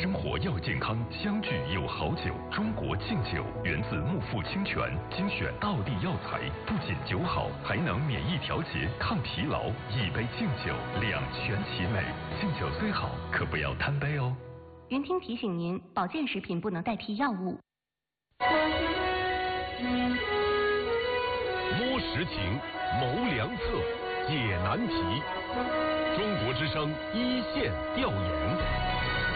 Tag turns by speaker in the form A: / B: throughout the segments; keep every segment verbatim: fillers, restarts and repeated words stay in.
A: 生活要健康，相聚有好酒。中国劲酒源自木富清泉，精选道地药材，不仅酒好，还能免疫调节、抗疲劳。一杯劲酒，两全其美。劲酒虽好，可不要贪杯哦。
B: 云听提醒您，保健食品不能代替药物。
C: 摸实情，谋良策，解难题。中国之声一线调研。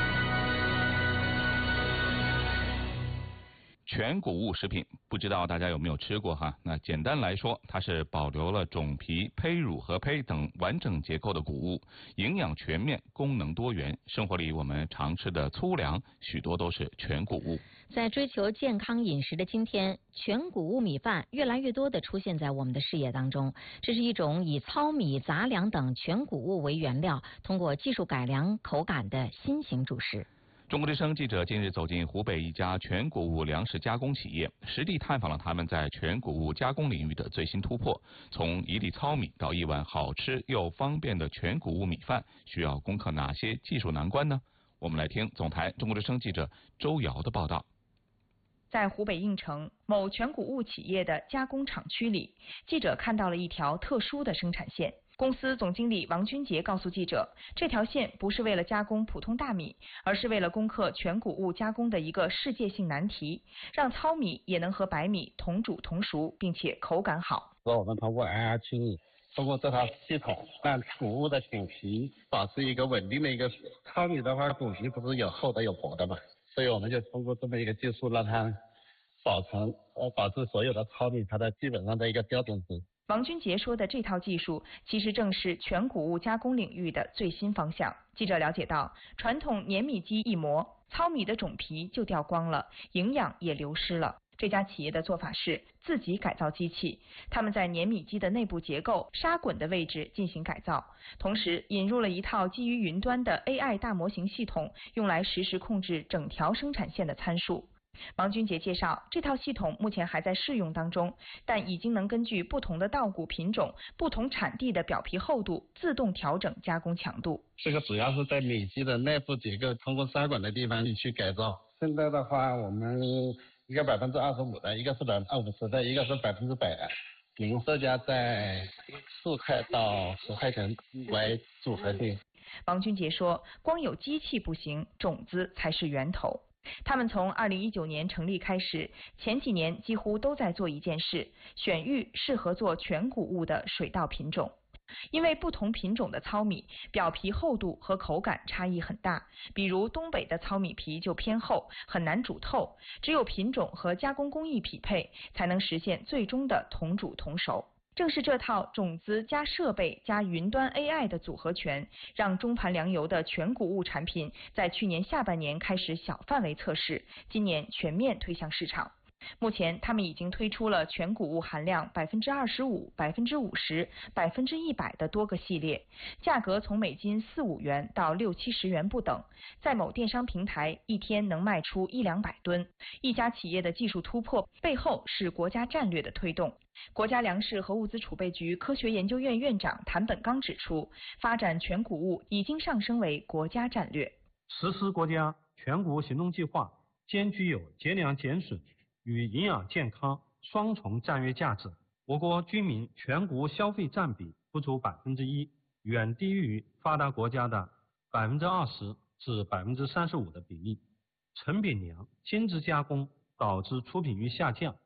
D: 全谷物食品，不知道大家有没有吃过哈？那简单来说，它是保留了种皮、胚乳和胚等完整结构的谷物，营养全面，功能多元。生活里我们常吃的粗粮，许多都是全谷物。
E: 在追求健康饮食的今天，全谷物米饭越来越多地出现在我们的视野当中。这是一种以糙米、杂粮等全谷物为原料，通过技术改良口感的新型主食。
D: 中国之声记者近日走进湖北一家全谷物粮食加工企业，实地探访了他们在全谷物加工领域的最新突破。从一粒糙米到一碗好吃又方便的全谷物米饭，需要攻克哪些技术难关呢？我们来听总台中国之声记者周瑶的报道。
F: 在湖北应城某全谷物企业的加工厂区里，记者看到了一条特殊的生产线。公司总经理王军杰告诉记者，这条线不是为了加工普通大米，而是为了攻克全谷物加工的一个世界性难题，让糙米也能和白米同煮同熟，并且口感好。
G: 我们通过 I R 清理，通过这套系统，让谷物的谷皮保持一个稳定的一个。糙米的话，谷皮不是有厚的有薄的嘛，所以我们就通过这么一个技术，让它保存呃保持所有的糙米它的基本上的一个标准值。
F: 王军杰说的这套技术，其实正是全谷物加工领域的最新方向。记者了解到，传统碾米机一磨，糙米的种皮就掉光了，营养也流失了。这家企业的做法是自己改造机器，他们在碾米机的内部结构、砂滚的位置进行改造，同时引入了一套基于云端的 A I 大模型系统，用来实时控制整条生产线的参数。王军杰介绍，这套系统目前还在试用当中，但已经能根据不同的稻谷品种、不同产地的表皮厚度，自动调整加工强度。
G: 这个主要是在米机的内部结构，通过砂管的地方去改造。现在的话，我们一个百分之二十五的，一个是百分之五十的，一个是百分之百的，零售价在四块到十块钱为组合定。
F: 王军杰说，光有机器不行，种子才是源头。他们从二零一九年成立开始，前几年几乎都在做一件事，选育适合做全谷物的水稻品种。因为不同品种的糙米表皮厚度和口感差异很大，比如东北的糙米皮就偏厚，很难煮透，只有品种和加工工艺匹配，才能实现最终的同煮同熟。正是这套种子加设备加云端 A I 的组合拳，让中盘粮油的全谷物产品在去年下半年开始小范围测试，今年全面推向市场。目前，他们已经推出了全谷物含量百分之二十五、百分之五十、百分之一百的多个系列，价格从每斤四五元到六七十元不等。在某电商平台，一天能卖出一两百吨。一家企业的技术突破背后是国家战略的推动。国家粮食和物资储备局科学研究院院长谭本刚指出，发展全谷物已经上升为国家战略。
H: 实施国家全谷物行动计划，兼具有节粮减损与营养健康双重战略价值。我国居民全谷物消费占比不足百分之一，远低于发达国家的百分之二十至百分之三十五的比例。成品粮精致加工导致出品率下降，